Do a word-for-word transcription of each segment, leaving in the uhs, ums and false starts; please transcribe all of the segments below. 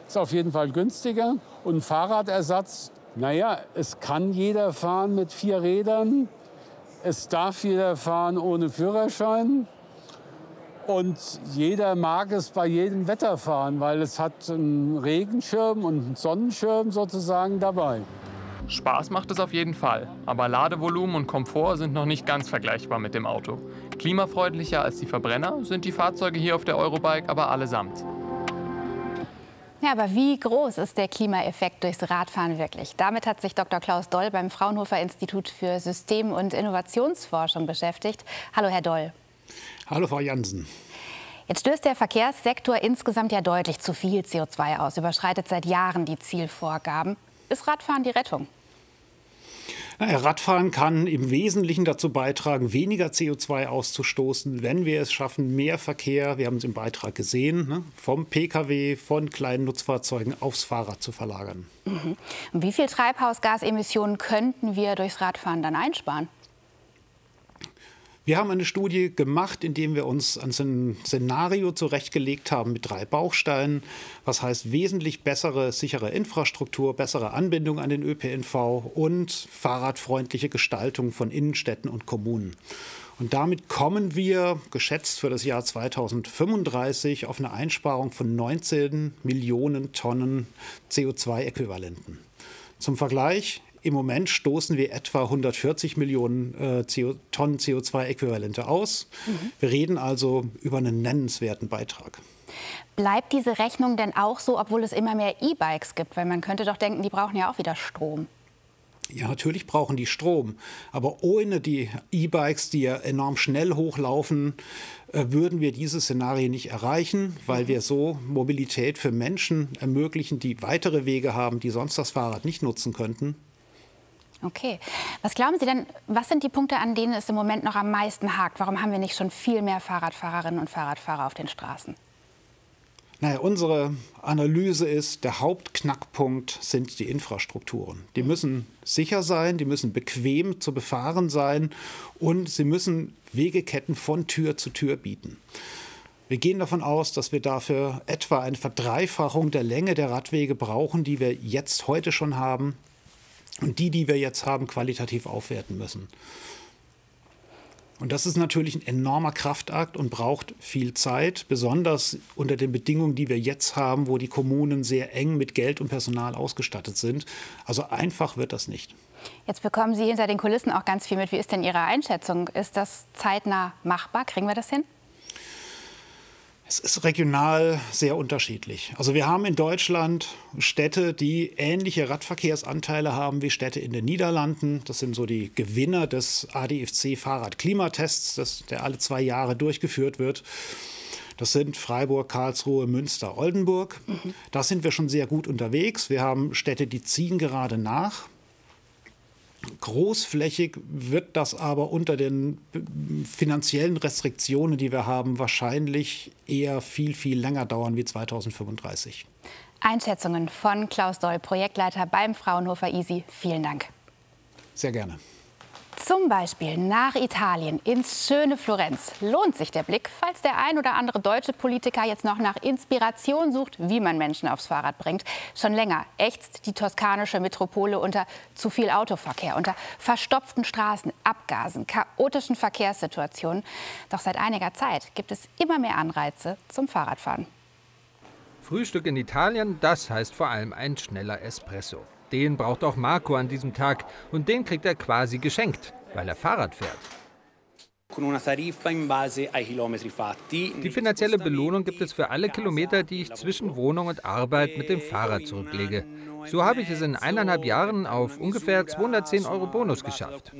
ist auf jeden Fall günstiger. Und Fahrradersatz, naja, es kann jeder fahren mit vier Rädern. Es darf jeder fahren ohne Führerschein. Und jeder mag es bei jedem Wetter fahren, weil es hat einen Regenschirm und einen Sonnenschirm sozusagen dabei. Spaß macht es auf jeden Fall, aber Ladevolumen und Komfort sind noch nicht ganz vergleichbar mit dem Auto. Klimafreundlicher als die Verbrenner sind die Fahrzeuge hier auf der Eurobike aber allesamt. Ja, aber wie groß ist der Klimaeffekt durchs Radfahren wirklich? Damit hat sich Doktor Klaus Doll beim Fraunhofer Institut für System- und Innovationsforschung beschäftigt. Hallo, Herr Doll. Hallo, Frau Jansen. Jetzt stößt der Verkehrssektor insgesamt ja deutlich zu viel C O zwei aus, überschreitet seit Jahren die Zielvorgaben. Ist Radfahren die Rettung? Radfahren kann im Wesentlichen dazu beitragen, weniger C O zwei auszustoßen, wenn wir es schaffen, mehr Verkehr, wir haben es im Beitrag gesehen, ne, vom Pkw, von kleinen Nutzfahrzeugen aufs Fahrrad zu verlagern. Mhm. Und wie viel Treibhausgasemissionen könnten wir durchs Radfahren dann einsparen? Wir haben eine Studie gemacht, in der wir uns ein Szenario zurechtgelegt haben mit drei Bausteinen. Was heißt wesentlich bessere, sichere Infrastruktur, bessere Anbindung an den Ö P N V und fahrradfreundliche Gestaltung von Innenstädten und Kommunen. Und damit kommen wir, geschätzt für das Jahr zweitausendfünfunddreißig, auf eine Einsparung von neunzehn Millionen Tonnen C O zwei Äquivalenten. Zum Vergleich: Im Moment stoßen wir etwa hundertvierzig Millionen äh, CO Tonnen C O zwei Äquivalente aus. Mhm. Wir reden also über einen nennenswerten Beitrag. Bleibt diese Rechnung denn auch so, obwohl es immer mehr E-Bikes gibt? Weil man könnte doch denken, die brauchen ja auch wieder Strom. Ja, natürlich brauchen die Strom. Aber ohne die E-Bikes, die ja enorm schnell hochlaufen, äh, würden wir diese Szenarien nicht erreichen, weil mhm. wir so Mobilität für Menschen ermöglichen, die weitere Wege haben, die sonst das Fahrrad nicht nutzen könnten. Okay. Was glauben Sie denn, was sind die Punkte, an denen es im Moment noch am meisten hakt? Warum haben wir nicht schon viel mehr Fahrradfahrerinnen und Fahrradfahrer auf den Straßen? Naja, unsere Analyse ist, der Hauptknackpunkt sind die Infrastrukturen. Die müssen sicher sein, die müssen bequem zu befahren sein und sie müssen Wegeketten von Tür zu Tür bieten. Wir gehen davon aus, dass wir dafür etwa eine Verdreifachung der Länge der Radwege brauchen, die wir jetzt heute schon haben. Und die, die wir jetzt haben, qualitativ aufwerten müssen. Und das ist natürlich ein enormer Kraftakt und braucht viel Zeit, besonders unter den Bedingungen, die wir jetzt haben, wo die Kommunen sehr eng mit Geld und Personal ausgestattet sind. Also einfach wird das nicht. Jetzt bekommen Sie hinter den Kulissen auch ganz viel mit. Wie ist denn Ihre Einschätzung? Ist das zeitnah machbar? Kriegen wir das hin? Es ist regional sehr unterschiedlich. Also wir haben in Deutschland Städte, die ähnliche Radverkehrsanteile haben wie Städte in den Niederlanden. Das sind so die Gewinner des A D F C-Fahrradklimatests, der alle zwei Jahre durchgeführt wird. Das sind Freiburg, Karlsruhe, Münster, Oldenburg. Mhm. Da sind wir schon sehr gut unterwegs. Wir haben Städte, die ziehen gerade nach. Großflächig wird das aber unter den finanziellen Restriktionen, die wir haben, wahrscheinlich eher viel, viel länger dauern wie zweitausendfünfunddreißig. Einschätzungen von Klaus Doll, Projektleiter beim Fraunhofer I S I. Vielen Dank. Sehr gerne. Zum Beispiel nach Italien, ins schöne Florenz. Lohnt sich der Blick, falls der ein oder andere deutsche Politiker jetzt noch nach Inspiration sucht, wie man Menschen aufs Fahrrad bringt. Schon länger ächzt die toskanische Metropole unter zu viel Autoverkehr, unter verstopften Straßen, Abgasen, chaotischen Verkehrssituationen. Doch seit einiger Zeit gibt es immer mehr Anreize zum Fahrradfahren. Frühstück in Italien, das heißt vor allem ein schneller Espresso. Den braucht auch Marco an diesem Tag und den kriegt er quasi geschenkt, weil er Fahrrad fährt. Die finanzielle Belohnung gibt es für alle Kilometer, die ich zwischen Wohnung und Arbeit mit dem Fahrrad zurücklege. So habe ich es in eineinhalb Jahren auf ungefähr zweihundertzehn Euro Bonus geschafft.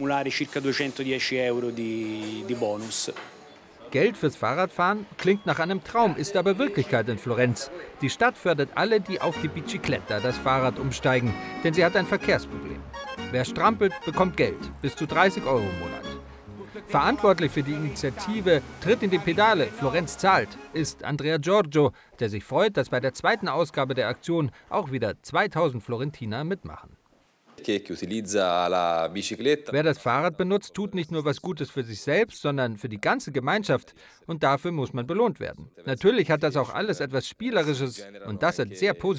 Geld fürs Fahrradfahren klingt nach einem Traum, ist aber Wirklichkeit in Florenz. Die Stadt fördert alle, die auf die Bicicletta, das Fahrrad, umsteigen, denn sie hat ein Verkehrsproblem. Wer strampelt, bekommt Geld, bis zu dreißig Euro im Monat. Verantwortlich für die Initiative Tritt in die Pedale, Florenz zahlt, ist Andrea Giorgio, der sich freut, dass bei der zweiten Ausgabe der Aktion auch wieder zweitausend Florentiner mitmachen. Wer das Fahrrad benutzt, tut nicht nur was Gutes für sich selbst, sondern für die ganze Gemeinschaft. Und dafür muss man belohnt werden. Natürlich hat das auch alles etwas Spielerisches und das hat sehr positiv.